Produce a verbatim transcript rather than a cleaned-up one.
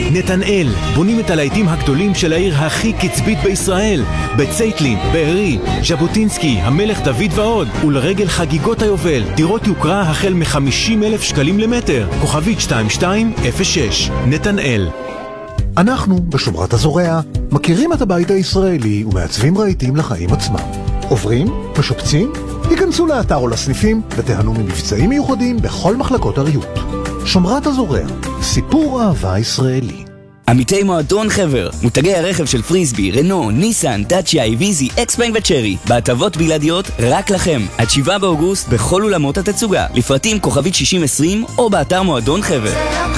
נתנאל, בונים את הלהיטים הגדולים של העיר הכי קצבית בישראל, בצייטלין, בארי, ז'בוטינסקי, המלך דוד ועוד. ולרגל חגיגות היובל, דירות יוקרה החל מ-חמישים אלף שקלים למטר. כוכבית שתיים שתיים אפס שש. נתנאל. אנחנו, בשומרת הזורע, מכירים את הבית הישראלי ומעצבים רהיטים לחיים עצמם. עוברים? משפצים? היכנסו לאתר או לסניפים ותיהנו ממבצעים מיוחדים בכל מחלקות הריהוט. שומרת הזורע, סיפור אהבה ישראלי. עמיתי מועדון חבר, מותגי הרכב של פריסבי, רנו, ניסן, דאצ'יה, איביזי, אקספליין וצ'רי, בהטבות בלעדיות רק לכם, עד שבעה באוגוסט בכל אולמות התצוגה, לפרטים כוכבית שישים עשרים או באתר מועדון חבר.